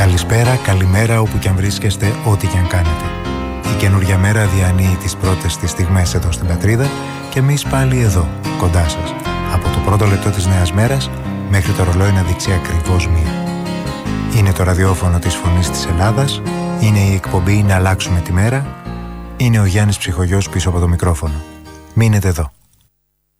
Καλησπέρα, καλημέρα όπου και αν βρίσκεστε, ό,τι και αν κάνετε. Η καινούργια μέρα διανύει τις πρώτες της στιγμές εδώ στην πατρίδα και εμείς πάλι εδώ, κοντά σας. Από το πρώτο λεπτό της νέας μέρας μέχρι το ρολόι να δείξει ακριβώς 1. Είναι το ραδιόφωνο της Φωνής της Ελλάδας, είναι η εκπομπή «Να αλλάξουμε τη μέρα», είναι ο Γιάννης Ψυχογιός πίσω από το μικρόφωνο. Μείνετε εδώ.